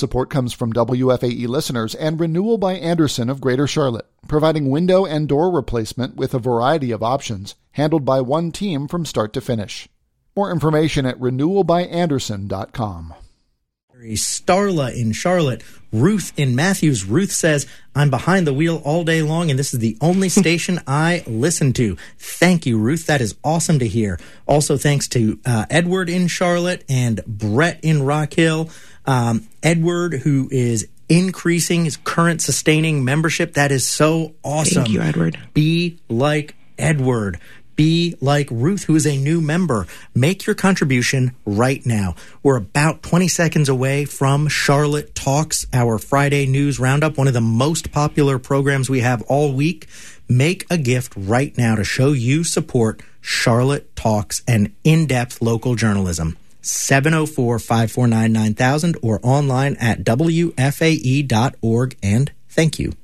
Support comes from WFAE listeners and Renewal by Andersen of Greater Charlotte, providing window and door replacement with a variety of options, handled by one team from start to finish. More information at renewalbyandersen.com. Starla in Charlotte, Ruth in Matthews. Ruth says, I'm behind the wheel all day long, and this is the only station I listen to. Thank you, Ruth. That is awesome to hear. Also, thanks to Edward in Charlotte and Brett in Rock Hill. Edward, who is increasing his current sustaining membership. That is so awesome. Thank you, Edward. Be like Edward. Be like Ruth, who is a new member. Make your contribution right now. We're about 20 seconds away from Charlotte Talks, our Friday news roundup, one of the most popular programs we have all week. Make a gift right now to show you support Charlotte Talks and in-depth local journalism. 704-549-9000 or online at WFAE.org. And thank you.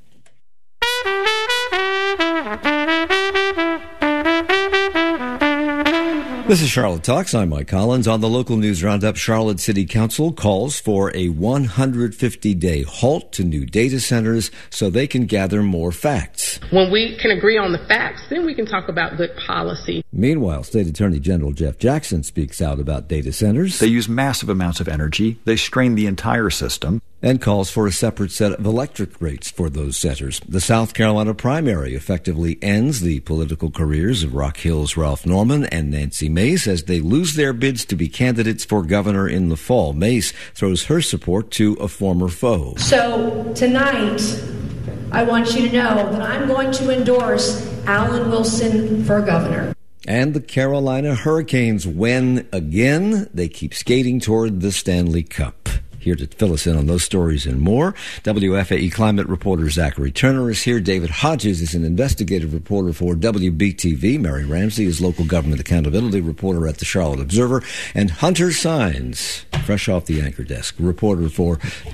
This is Charlotte Talks. I'm Mike Collins. On the local news roundup, Charlotte City Council calls for a 150-day halt to new data centers so they can gather more facts. When we can agree on the facts, then we can talk about good policy. Meanwhile, State Attorney General Jeff Jackson speaks out about data centers. They use massive amounts of energy. They strain the entire system. And calls for a separate set of electric rates for those centers. The South Carolina primary effectively ends the political careers of Rock Hill's Ralph Norman and Nancy Mace as they lose their bids to be candidates for governor in the fall. Mace throws her support to a former foe. So tonight, I want you to know that I'm going to endorse Alan Wilson for governor. And the Carolina Hurricanes win again. They keep skating toward the Stanley Cup. Here to fill us in on those stories and more, WFAE climate reporter Zachary Turner is here. David Hodges is an investigative reporter for WBTV. Mary Ramsey is local government accountability reporter at the Charlotte Observer. And Hunter Sines, fresh off the anchor desk, reporter for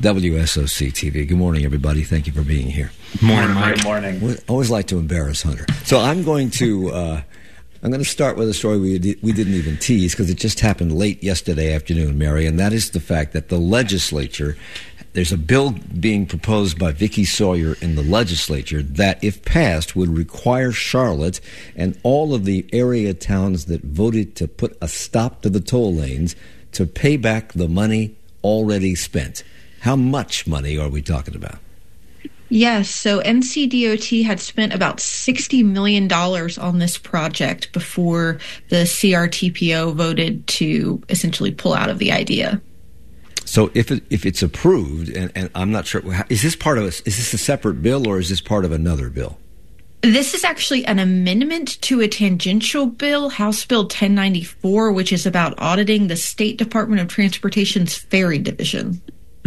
WSOC-TV. Good morning, everybody. Thank you for being here. Morning, Mike. Good morning. We always like to embarrass Hunter. So I'm going to start with a story we didn't even tease because it just happened late yesterday afternoon, Mary, and that is the fact that the legislature, there's a bill being proposed by Vicky Sawyer in the legislature that, if passed, would require Charlotte and all of the area towns that voted to put a stop to the toll lanes to pay back the money already spent. How much money are we talking about? Yes, so NCDOT had spent about $60 million on this project before the CRTPO voted to essentially pull out of the idea. So if it's approved, and I'm not sure, is this a separate bill or is this part of another bill? This is actually an amendment to a tangential bill, House Bill 1094, which is about auditing the State Department of Transportation's ferry division.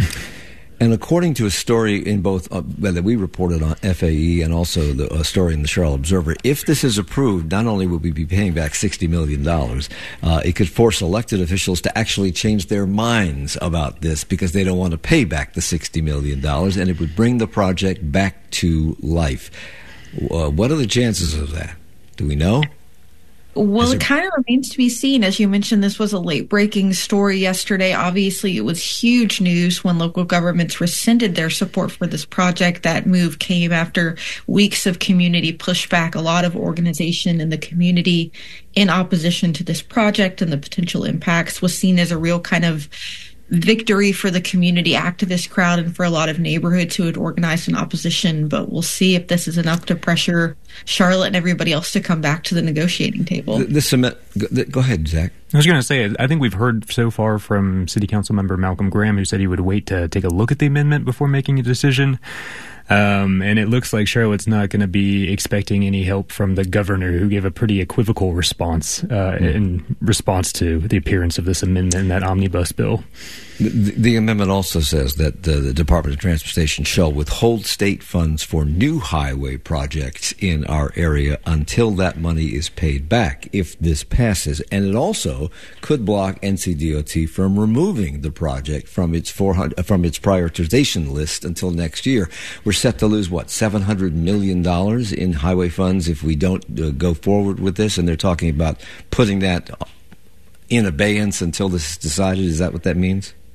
And according to a story in both that we reported on FAE and also a story in the Charlotte Observer, if this is approved, not only will we be paying back $60 million, it could force elected officials to actually change their minds about this because they don't want to pay back the $60 million, and it would bring the project back to life. What are the chances of that? Do we know? Well, it kind of remains to be seen. As you mentioned, this was a late-breaking story yesterday. Obviously, it was huge news when local governments rescinded their support for this project. That move came after weeks of community pushback. A lot of organization in the community in opposition to this project and the potential impacts was seen as a real kind of victory for the community activist crowd and for a lot of neighborhoods who had organized in opposition. But we'll see if this is enough to pressure Charlotte and everybody else to come back to the negotiating table. Go ahead, Zach. I was going to say, I think we've heard so far from City Council member Malcolm Graham, who said he would wait to take a look at the amendment before making a decision. And it looks like Charlotte's not going to be expecting any help from the governor, who gave a pretty equivocal response in response to the appearance of this amendment in that omnibus bill. The amendment also says that the Department of Transportation shall withhold state funds for new highway projects in our area until that money is paid back, if this passes. And it also could block NCDOT from removing the project from its prioritization list until next year. We're set to lose, $700 million in highway funds if we don't go forward with this, and they're talking about putting that in abeyance until this is decided. Is that what that means?